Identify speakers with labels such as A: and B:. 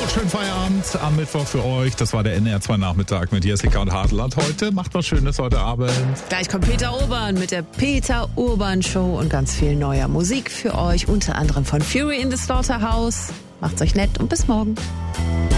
A: schönen Feierabend am Mittwoch für euch. Das war der NDR 2 Nachmittag mit Jessica und Hartland heute. Macht was Schönes heute Abend.
B: Gleich kommt Peter Urban mit der Peter Urban Show und ganz viel neuer Musik für euch, unter anderem von Fury in the Slaughterhouse. Macht's euch nett und bis morgen.